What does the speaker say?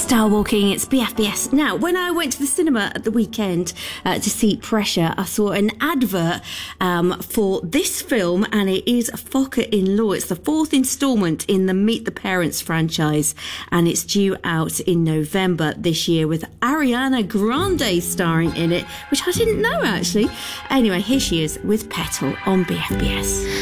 Star Walking, it's BFBS. Now, when I went to the cinema at the weekend to see Pressure, I saw an advert for this film, and it is Focker-in-Law. It's the fourth instalment in the Meet the Parents franchise, and it's due out in November this year with Ariana Grande starring in it, which I didn't know, actually. Anyway, here she is with Petal on BFBS.